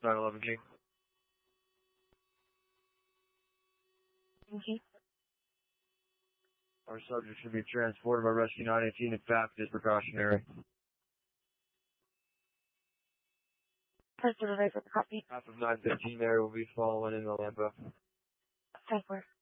911 King. Okay. Our subject should be transported by Rescue 918 if fact is precautionary. Press the reverse with the copy. Half of 915 there will be following in the Lambo. 10-4.